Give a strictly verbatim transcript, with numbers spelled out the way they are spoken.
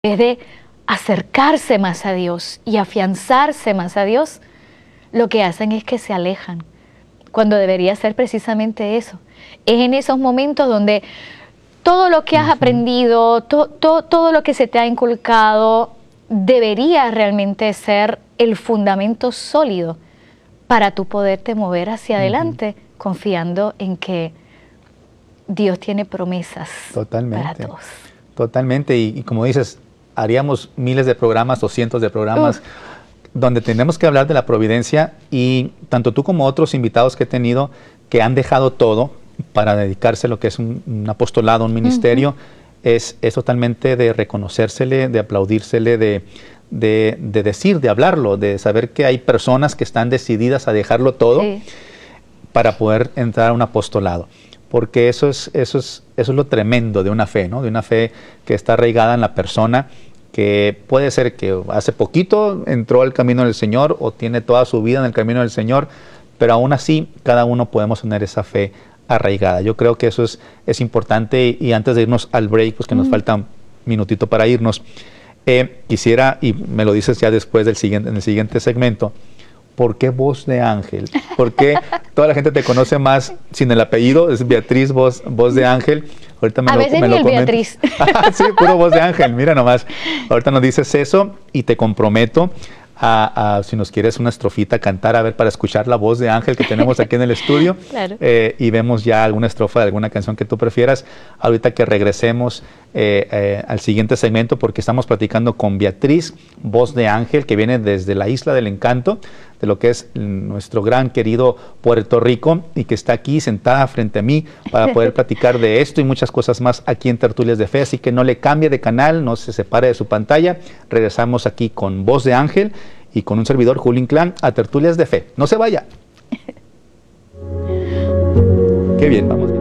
vez de acercarse más a Dios y afianzarse más a Dios, lo que hacen es que se alejan, cuando debería ser precisamente eso. Es en esos momentos donde todo lo que has uh-huh. aprendido, to, to, todo lo que se te ha inculcado, debería realmente ser el fundamento sólido para tú poderte mover hacia uh-huh. adelante, confiando en que Dios tiene promesas Totalmente. para todos. Totalmente, y, y como dices, haríamos miles de programas o cientos de programas uh. donde tenemos que hablar de la providencia, y tanto tú como otros invitados que he tenido que han dejado todo para dedicarse a lo que es un, un apostolado, un ministerio, uh-huh. es, es totalmente de reconocérsele, de aplaudírsele, de, de, de decir, de hablarlo, de saber que hay personas que están decididas a dejarlo todo sí. para poder entrar a un apostolado. Porque eso es, eso, es, eso es lo tremendo de una fe, ¿no? De una fe que está arraigada en la persona, que puede ser que hace poquito entró al camino del Señor o tiene toda su vida en el camino del Señor, pero aún así cada uno podemos tener esa fe arraigada. Yo creo que eso es, es importante, y antes de irnos al break, pues que mm. nos falta un minutito para irnos, eh, quisiera, y me lo dices ya después del siguiente, en el siguiente segmento, ¿por qué Voz de Ángel? ¿Por qué toda la gente te conoce más sin el apellido? Es Beatriz Voz, Voz de Ángel. Ahorita me a lo, veces me ni lo el comentas. Beatriz. Sí, puro Voz de Ángel, mira nomás. Ahorita nos dices eso y te comprometo a, a, si nos quieres una estrofita, cantar, a ver, para escuchar la voz de Ángel que tenemos aquí en el estudio. Claro. Eh, y vemos ya alguna estrofa de alguna canción que tú prefieras. Ahorita que regresemos eh, eh, al siguiente segmento, porque estamos platicando con Beatriz, Voz de Ángel, que viene desde la Isla del Encanto, de lo que es nuestro gran querido Puerto Rico, y que está aquí sentada frente a mí para poder platicar de esto y muchas cosas más aquí en Tertulias de Fe. Así que no le cambie de canal, no se separe de su pantalla. Regresamos aquí con Voz de Ángel y con un servidor, Julio Inclán, a Tertulias de Fe. No se vaya. Qué bien, vamos bien.